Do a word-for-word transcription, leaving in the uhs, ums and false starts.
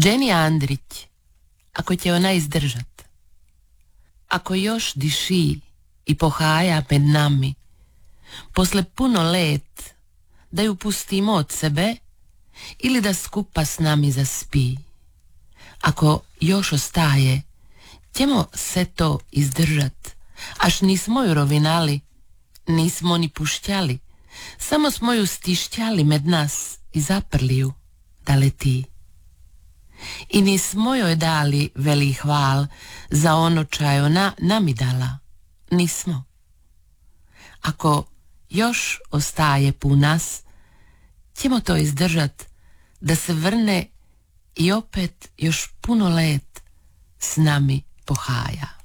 Jenny Andrić, ako će ona izdržat, ako još diši i pohaja med nami, posle puno let, da ju pustimo od sebe ili da skupa s nami zaspi. Ako još ostaje, ćemo se to izdržat, až nismo ju rovinali, nismo ni puštjali, samo smo ju stišćali med nas i zaprli ju da leti. I nismo joj dali veli hval za ono čaj ona nami dala, nismo. Ako još ostaje pu nas, ćemo to izdržat, da se vrne i opet još puno let s nami pohaja.